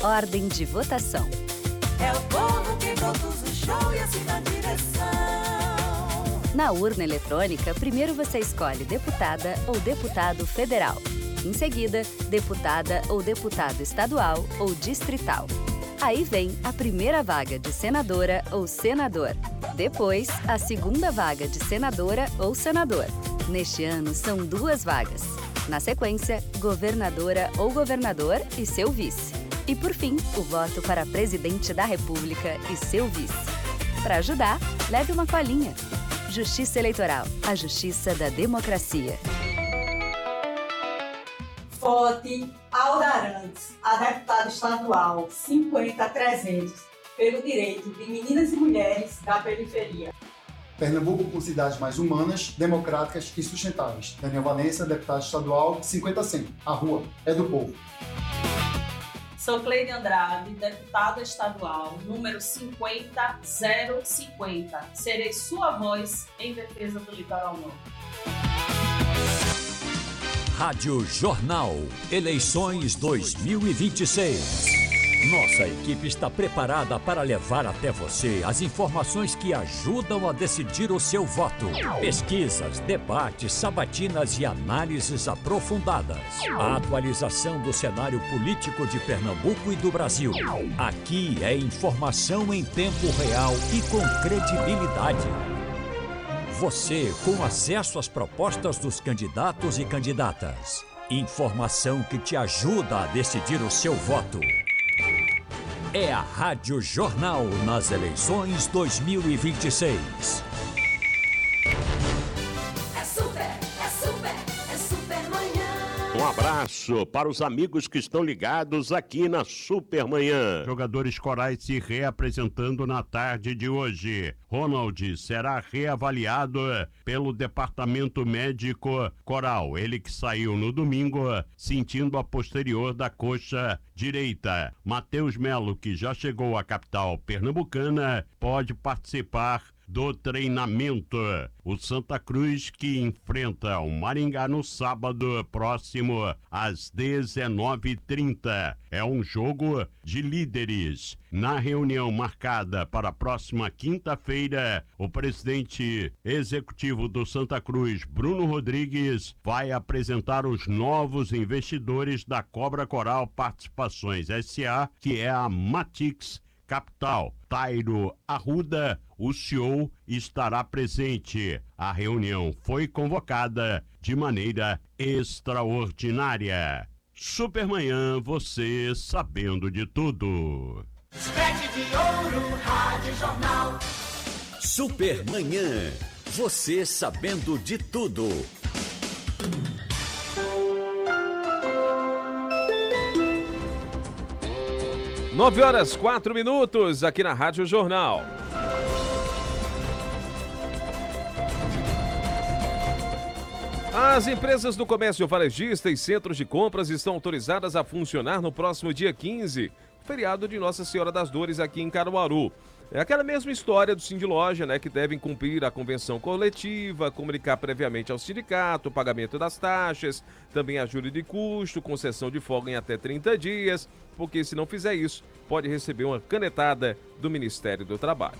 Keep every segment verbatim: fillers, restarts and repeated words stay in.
Ordem de votação. É o povo que produz o show e assina a direção. Na urna eletrônica, primeiro você escolhe deputada ou deputado federal. Em seguida, deputada ou deputado estadual ou distrital. Aí vem a primeira vaga de senadora ou senador. Depois, a segunda vaga de senadora ou senador. Neste ano, são duas vagas. Na sequência, governadora ou governador e seu vice. E, por fim, o voto para presidente da República e seu vice. Para ajudar, leve uma colinha. Justiça Eleitoral, a justiça da democracia. Vote Alda Arantes, a deputada estadual cinquenta trezentos, pelo direito de meninas e mulheres da periferia. Pernambuco com cidades mais humanas, democráticas e sustentáveis. Daniel Valença, deputado estadual cinquenta cem. A rua é do povo. Sou Cleide Andrade, deputada estadual, número cinquenta zero cinquenta. Serei sua voz em defesa do Litoral Norte. Rádio Jornal, eleições dois mil e vinte e seis. Nossa equipe está preparada para levar até você as informações que ajudam a decidir o seu voto. Pesquisas, debates, sabatinas e análises aprofundadas. A atualização do cenário político de Pernambuco e do Brasil. Aqui é informação em tempo real e com credibilidade. Você com acesso às propostas dos candidatos e candidatas. Informação que te ajuda a decidir o seu voto. É a Rádio Jornal nas eleições dois mil e vinte e seis. É super, é super, é Supermanhã. Um abraço para os amigos que estão ligados aqui na Supermanhã. Jogadores corais se reapresentando na tarde de hoje. Ronald será reavaliado pelo Departamento Médico Coral. Ele que saiu no domingo sentindo a posterior da coxa direita. Matheus Melo, que já chegou à capital pernambucana, pode participar do treinamento. O Santa Cruz que enfrenta o Maringá no sábado próximo às dezenove e trinta. É um jogo de líderes. Na reunião marcada para a próxima quinta-feira, o presidente executivo do Santa Cruz, Bruno Rodrigues, vai apresentar os novos investidores da Cobra Coral Participações S A, que é a Matix Capital. Tairo Arruda, o C E O, estará presente. A reunião foi convocada de maneira extraordinária. Supermanhã, você sabendo de tudo. Spread de ouro, Rádio Jornal. Supermanhã, você sabendo de tudo. Nove horas, quatro minutos, aqui na Rádio Jornal. As empresas do comércio varejista e centros de compras estão autorizadas a funcionar no próximo dia quinze, feriado de Nossa Senhora das Dores aqui em Caruaru. É aquela mesma história do Sindiloja, né, que devem cumprir a convenção coletiva, comunicar previamente ao sindicato o pagamento das taxas, também ajuda de custo, concessão de folga em até trinta dias, porque se não fizer isso, pode receber uma canetada do Ministério do Trabalho.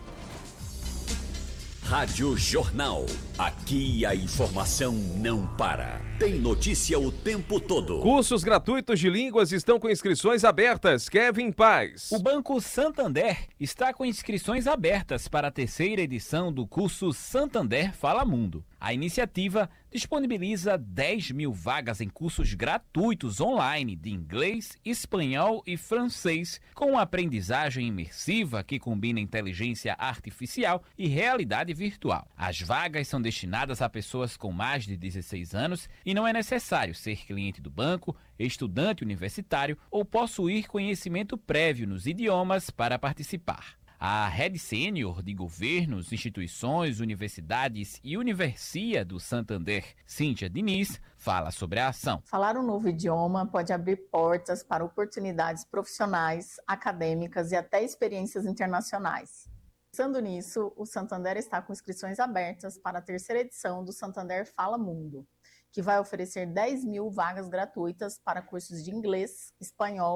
Rádio Jornal. Aqui a informação não para. Tem notícia o tempo todo. Cursos gratuitos de línguas estão com inscrições abertas. Kevin Paz. O Banco Santander está com inscrições abertas para a terceira edição do curso Santander Fala Mundo. A iniciativa disponibiliza dez mil vagas em cursos gratuitos online de inglês, espanhol e francês, com aprendizagem imersiva que combina inteligência artificial e realidade virtual. As vagas são destinadas a pessoas com mais de dezesseis anos e não é necessário ser cliente do banco, estudante universitário ou possuir conhecimento prévio nos idiomas para participar. A Head Sênior de Governos, Instituições, Universidades e Universia do Santander, Cíntia Diniz, fala sobre a ação. Falar um novo idioma pode abrir portas para oportunidades profissionais, acadêmicas e até experiências internacionais. Pensando nisso, o Santander está com inscrições abertas para a terceira edição do Santander Fala Mundo, que vai oferecer dez mil vagas gratuitas para cursos de inglês, espanhol,